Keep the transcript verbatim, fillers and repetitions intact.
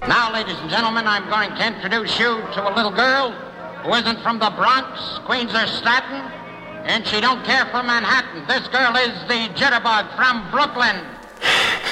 Now, ladies and gentlemen, I'm going to introduce you to a little girl who isn't from the Bronx, Queens, or Staten, and she don't care for Manhattan. This girl is the Jitterbug from Brooklyn.